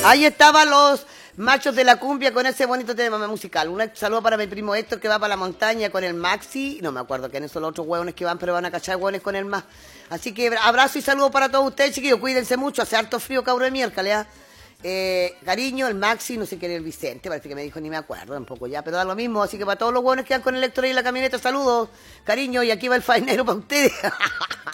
Ahí estaban los machos de la cumbia con ese bonito tema musical. Un saludo para mi primo Héctor que va para la montaña con el Maxi. No me acuerdo quiénes son los otros hueones que van, pero van a cachar hueones con el más. Así que abrazo y saludo para todos ustedes, chiquillos. Cuídense mucho. Hace harto frío, cabro de miércoles. Cariño, el Maxi, no sé quién es el Vicente, parece que me dijo, ni me acuerdo tampoco ya, pero da lo mismo. Así que para todos los hueones que van con el Héctor y la camioneta, saludos, cariño. Y aquí va el faenero para ustedes.